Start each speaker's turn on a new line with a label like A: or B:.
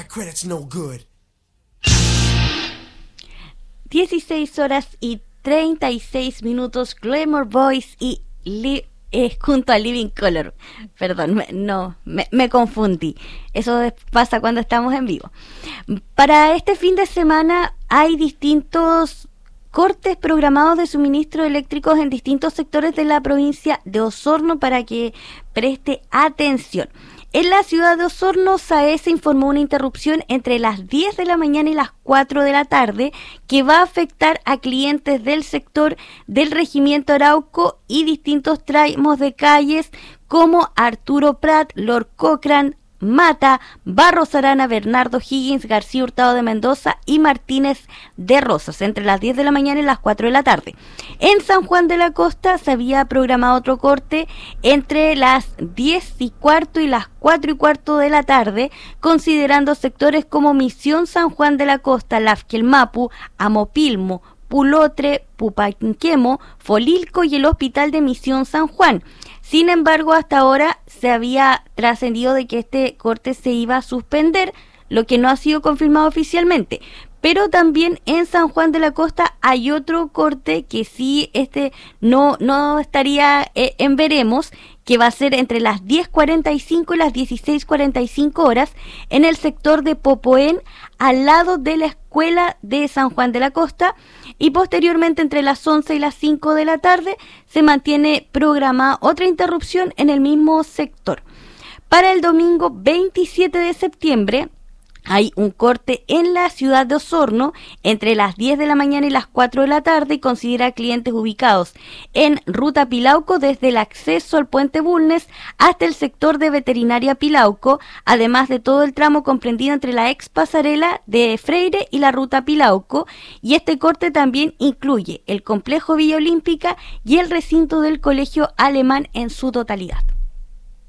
A: My credit's no good.
B: 16 horas y 36 minutos, Glamour Boys y junto a Living Color. Perdón, me confundí. Eso pasa cuando estamos en vivo. Para este fin de semana hay distintos cortes programados de suministro eléctricos en distintos sectores de la provincia de Osorno para que preste atención. En la ciudad de Osorno, SAESA informó una interrupción entre las 10 de la mañana y las 4 de la tarde que va a afectar a clientes del sector del Regimiento Arauco y distintos tramos de calles como Arturo Prat, Lord Cochrane, Mata, Barros Arana, Bernardo Higgins, García Hurtado de Mendoza y Martínez de Rosas, entre las 10 de la mañana y las 4 de la tarde. En San Juan de la Costa se había programado otro corte entre las 10:15 y las 4:15 de la tarde, considerando sectores como Misión San Juan de la Costa, Lafquelmapu, Amopilmo, Pulotre, Pupaquemo, Folilco y el Hospital de Misión San Juan. Sin embargo, hasta ahora se había trascendido de que este corte se iba a suspender, lo que no ha sido confirmado oficialmente. Pero también en San Juan de la Costa hay otro corte que sí no estaría en veremos, que va a ser entre las 10:45 y las 16:45 horas en el sector de Popoén, al lado de la Escuela de San Juan de la Costa, y posteriormente entre las 11 y las 5 de la tarde se mantiene programada otra interrupción en el mismo sector. Para el domingo 27 de septiembre hay un corte en la ciudad de Osorno entre las 10 de la mañana y las 4 de la tarde y considera clientes ubicados en Ruta Pilauco desde el acceso al Puente Bulnes hasta el sector de Veterinaria Pilauco, además de todo el tramo comprendido entre la ex pasarela de Freire y la Ruta Pilauco, y este corte también incluye el complejo Villa Olímpica y el recinto del Colegio Alemán en su totalidad.